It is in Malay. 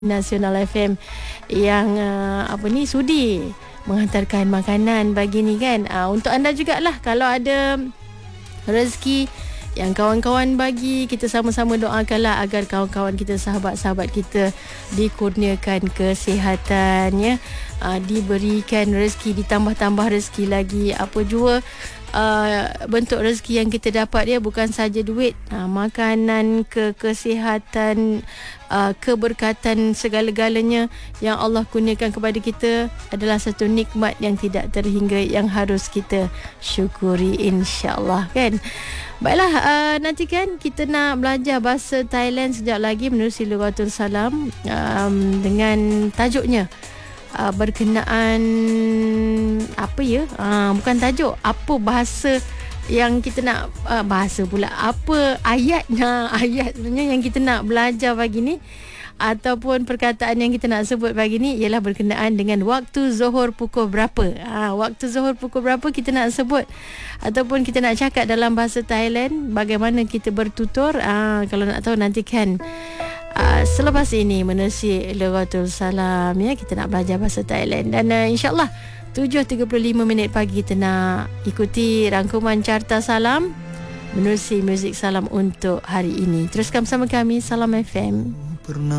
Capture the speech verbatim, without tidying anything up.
Nasional F M yang uh, apa ni sudi menghantarkan makanan bagi ni kan. Uh, untuk anda jugalah, kalau ada rezeki yang kawan-kawan bagi, kita sama-sama doakanlah agar kawan-kawan kita, sahabat-sahabat kita dikurniakan kesihatan, ya, uh, diberikan rezeki, ditambah-tambah rezeki lagi. Apa jua Uh, bentuk rezeki yang kita dapat, dia bukan saja duit, uh, makanan, ke kesihatan, uh, keberkatan, segala-galanya yang Allah kurniakan kepada kita adalah satu nikmat yang tidak terhingga, yang harus kita syukuri, insya-Allah, kan. Baiklah, uh, nanti kan kita nak belajar bahasa Thailand sekejap lagi menerusi Lughatul Salam, um, dengan tajuknya Uh, berkenaan apa ya, uh, bukan tajuk, apa bahasa yang kita nak, uh, bahasa pula, apa ayat, nah, ayat sebenarnya yang kita nak belajar pagi ni, ataupun perkataan yang kita nak sebut pagi ni ialah berkenaan dengan waktu Zuhur pukul berapa. Ha, waktu Zuhur pukul berapa kita nak sebut, ataupun kita nak cakap dalam bahasa Thailand, bagaimana kita bertutur. Ha, kalau nak tahu, nantikan Uh, selepas ini menerusi Lughatul Salam, ya, kita nak belajar bahasa Thailand. Dan uh, insyaAllah tujuh tiga puluh lima minit pagi kita nak ikuti rangkuman Carta Salam menerusi Muzik Salam untuk hari ini. Teruskan bersama kami, Salam F M. Pernah